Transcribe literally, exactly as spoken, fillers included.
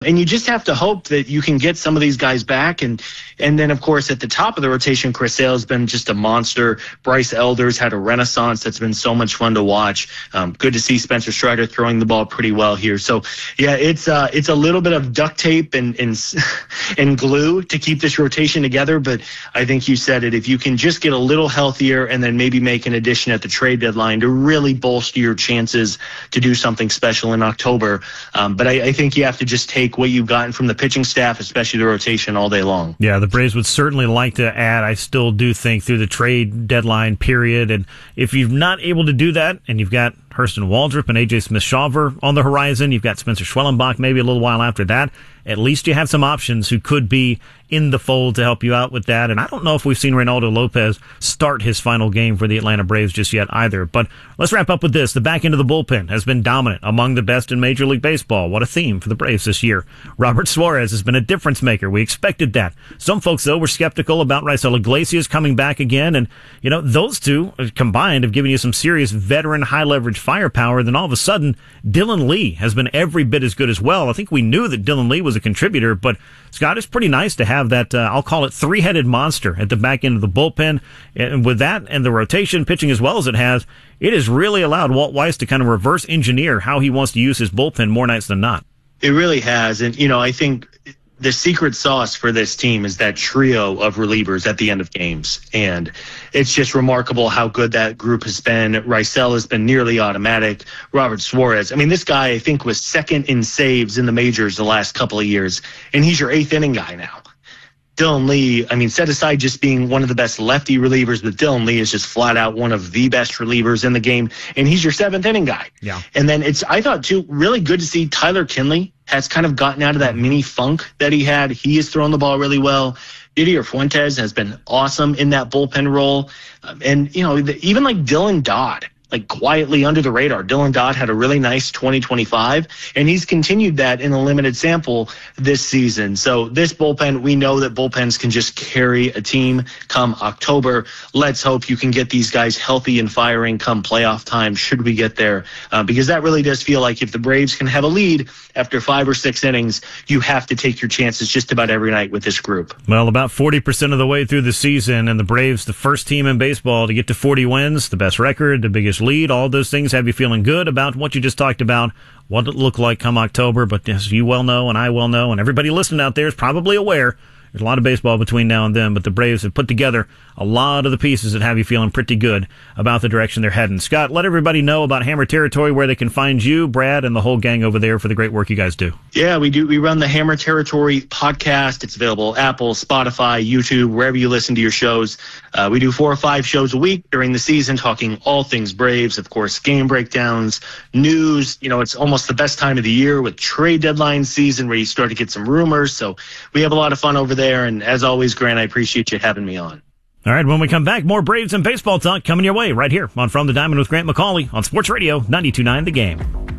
And you just have to hope that you can get some of these guys back. And and then, of course, at the top of the rotation, Chris Sale has been just a monster. Bryce Elder's had a renaissance that's been so much fun to watch. Um, good to see Spencer Strider throwing the ball pretty well here. So, yeah, it's uh, it's a little bit of duct tape and, and, and glue to keep this rotation together. But I think you said it. If you can just get a little healthier and then maybe make an addition at the trade deadline to really bolster your chances to do something special in October. Um, but I, I think you have to just take what you've gotten from the pitching staff, especially the rotation, all day long. Yeah, the Braves would certainly like to add, I still do think, through the trade deadline period. And if you're not able to do that, and you've got Hurston Waldrop and A J Smith-Shawver on the horizon, you've got Spencer Schwellenbach maybe a little while after that, at least you have some options who could be in the fold to help you out with that. And I don't know if we've seen Reynaldo Lopez start his final game for the Atlanta Braves just yet either. But let's wrap up with this. The back end of the bullpen has been dominant, among the best in Major League Baseball. What a theme for the Braves this year. Robert Suarez has been a difference maker. We expected that. Some folks, though, were skeptical about Raisel Iglesias coming back again. And, you know, those two combined have given you some serious veteran high-leverage firepower. Then all of a sudden, Dylan Lee has been every bit as good as well. I think we knew that Dylan Lee was a contributor, but Scott, it's pretty nice to have that, uh, I'll call it three-headed monster at the back end of the bullpen. And with that and the rotation pitching as well as it has, it has really allowed Walt Weiss to kind of reverse engineer how he wants to use his bullpen more nights than not. It really has. And, you know, I think the secret sauce for this team is that trio of relievers at the end of games. And it's just remarkable how good that group has been. Raisel has been nearly automatic. Robert Suarez, I mean, this guy, I think, was second in saves in the majors the last couple of years, and he's your eighth inning guy now. Dylan Lee, I mean, set aside just being one of the best lefty relievers, but Dylan Lee is just flat out one of the best relievers in the game, and he's your seventh inning guy. Yeah. And then it's, I thought, too, really good to see Tyler Kinley has kind of gotten out of that mini funk that he had. He has thrown the ball really well. Didier Fuentes has been awesome in that bullpen role. Um, and, you know, the, even like Dylan Dodd, like quietly under the radar. Dylan Dodd had a really nice twenty twenty-five, and he's continued that in a limited sample this season. So this bullpen, we know that bullpens can just carry a team come October. Let's hope you can get these guys healthy and firing come playoff time, should we get there, uh, because that really does feel like if the Braves can have a lead after five or six innings, you have to take your chances just about every night with this group. Well, about forty percent of the way through the season, and the Braves, the first team in baseball to get to forty wins, the best record, the biggest lead, all those things have you feeling good about what you just talked about, what it looked like come October. But as you well know, and I well know, and everybody listening out there is probably aware, there's a lot of baseball between now and then, but the Braves have put together a lot of the pieces that have you feeling pretty good about the direction they're heading. Scott, let everybody know about Hammer Territory, where they can find you, Brad, and the whole gang over there for the great work you guys do. Yeah, we do. We run the Hammer Territory podcast. It's available Apple, Spotify, YouTube, wherever you listen to your shows. Uh, we do four or five shows a week during the season, talking all things Braves, of course, game breakdowns, news. You know, it's almost the best time of the year with trade deadline season where you start to get some rumors. So we have a lot of fun over there. And as always, Grant, I appreciate you having me on. All right, when we come back, more Braves and baseball talk coming your way right here on From the Diamond with Grant McCauley on Sports Radio ninety-two point nine The Game.